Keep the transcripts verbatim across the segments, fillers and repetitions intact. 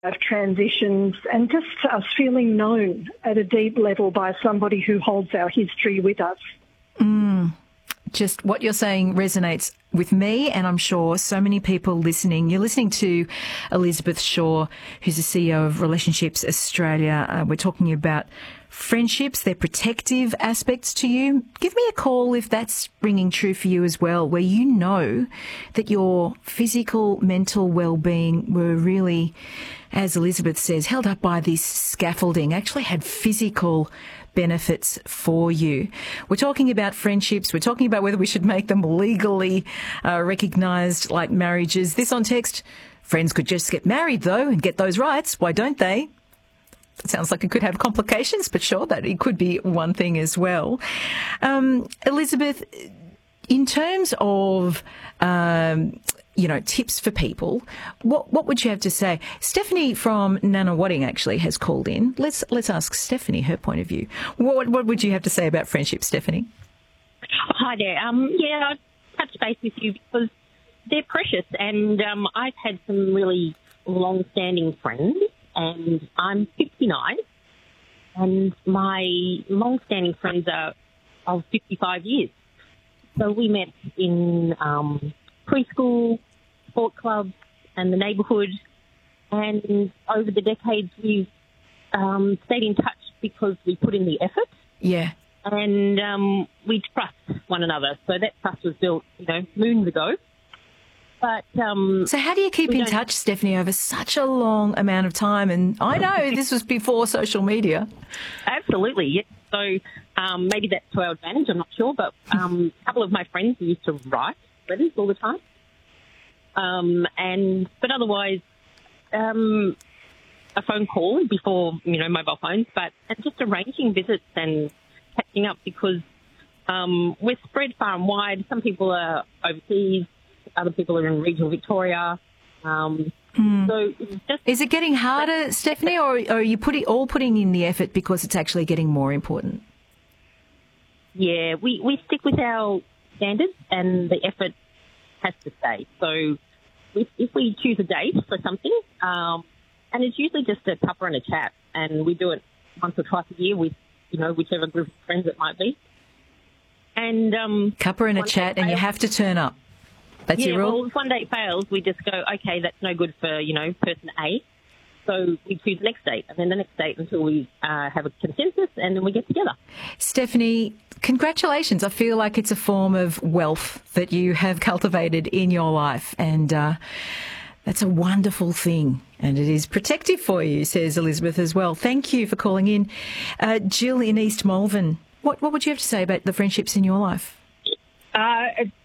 of transitions and just us feeling known at a deep level by somebody who holds our history with us. Mm. Just what you're saying resonates with me, and I'm sure so many people listening. You're listening to Elizabeth Shaw, who's the C E O of Relationships Australia. Uh, we're talking about friendships, their protective aspects to you. Give me a call if that's ringing true for you as well, where you know that your physical, mental well-being were really, as Elizabeth says, held up by this scaffolding, actually had physical benefits for you. We're talking about friendships. We're talking about whether we should make them legally uh, recognised like marriages. This on text, friends could just get married though and get those rights. Why don't they? It sounds like it could have complications, but sure, that it could be one thing as well. Um, Elizabeth, in terms of um, you know, tips for people, what what would you have to say? Stephanie from Nunawading actually has called in. Let's let's ask Stephanie her point of view. What what would you have to say about friendship, Stephanie? Hi there. Um, yeah, I'll touch base with you because they're precious, and um, I've had some really long-standing friends, and I'm fifty-nine, and my long-standing friends are of fifty-five years. So we met in um, preschool, sport clubs and the neighbourhood, and over the decades we've um, stayed in touch because we put in the effort. Yeah. And um, we trust one another. So that trust was built, you know, moons ago. But um, So how do you keep in touch, Stephanie, over such a long amount of time? And I know this was before social media. Absolutely, yes. So um, maybe that's to our advantage, I'm not sure. But um, a couple of my friends used to write letters all the time. Um, and but otherwise, um, a phone call before, you know, mobile phones, but and just arranging visits and catching up because um, we're spread far and wide. Some people are overseas, other people are in regional Victoria. Um, mm. So it's just, is it getting harder, Stephanie, or, or are you putting all putting in the effort because it's actually getting more important? Yeah, we, we stick with our standards and the effort has to stay. So if, if we choose a date for something, um, and it's usually just a cuppa and a chat, and we do it once or twice a year with, you know, whichever group of friends it might be. And um, cuppa and a chat, and you have to turn up. That's yeah, your rule? well, if one date fails, we just go, okay, that's no good for, you know, person A. So we choose the next date and then the next date until we uh, have a consensus and then we get together. Stephanie, congratulations. I feel like it's a form of wealth that you have cultivated in your life, and uh, that's a wonderful thing, and it is protective for you, says Elizabeth as well. Thank you for calling in. Uh, Jill in East Malvern, what, what would you have to say about the friendships in your life? Uh,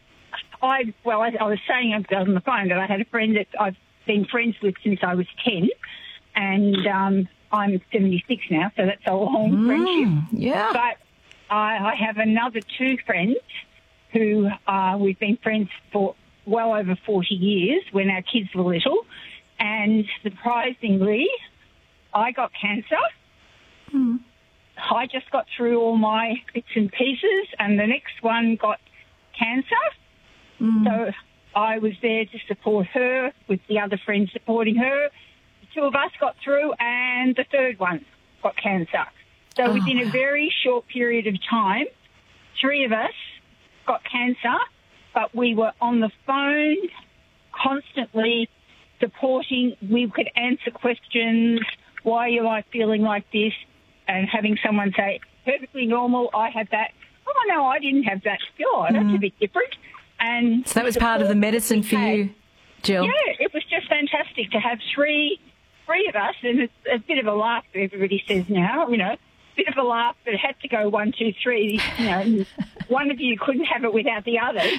I Well, I, I was saying on the phone that I had a friend that I've been friends with since I was ten, and um, I'm seventy-six now, so that's a long mm, friendship. Yeah. But I, I have another two friends who uh, we've been friends for well over forty years when our kids were little, and surprisingly, I got cancer. Mm. I just got through all my bits and pieces, and the next one got cancer. Mm. So I was there to support her with the other friends supporting her. The two of us got through, and the third one got cancer. So oh. within a very short period of time, three of us got cancer, but we were on the phone constantly supporting. We could answer questions. Why am I feeling like this? And having someone say, perfectly normal, I had that. Oh, no, I didn't have that. Oh, that's Mm. a bit different. And So that was part of the medicine for you, Jill? Yeah, it was just fantastic to have three three of us, and it's a bit of a laugh, everybody says now, you know, bit of a laugh, but it had to go one, two, three, you know, one of you couldn't have it without the others.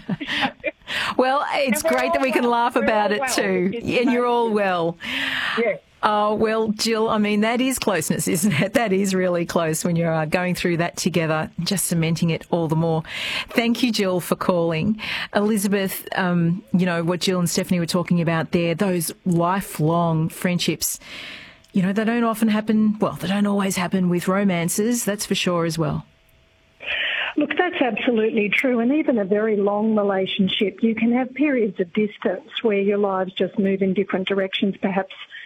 Well, it's great that we can well. laugh We're about all it well. too. It's And you're all well. Yeah. Oh, well, Jill, I mean, that is closeness, isn't it? That is really close when you're uh, going through that together, just cementing it all the more. Thank you, Jill, for calling. Elizabeth, um, you know, what Jill and Stephanie were talking about there, those lifelong friendships, you know, they don't often happen, well, they don't always happen with romances, that's for sure as well. Look, that's absolutely true. And even a very long relationship, you can have periods of distance where your lives just move in different directions, perhaps